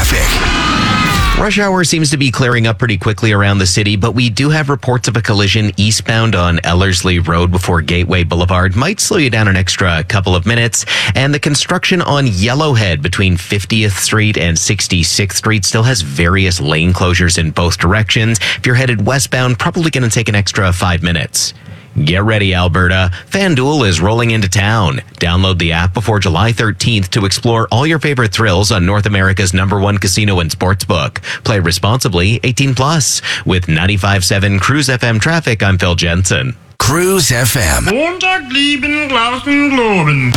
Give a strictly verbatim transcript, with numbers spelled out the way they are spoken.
traffic. Rush hour seems to be clearing up pretty quickly around the city, but we do have reports of a collision eastbound on Ellerslie Road before Gateway Boulevard. Might slow you down an extra couple of minutes. And the construction on Yellowhead between fiftieth Street and sixty-sixth Street still has various lane closures in both directions. If you're headed westbound, probably going to take an extra five minutes. Get ready, Alberta. FanDuel is rolling into town. Download the app before July thirteenth to explore all your favorite thrills on North America's number one casino and sportsbook. Play responsibly, eighteen plus. With ninety-five point seven Cruise F M traffic, I'm Phil Jensen. Cruise F M. Montag, lieben, Glauben, Globen.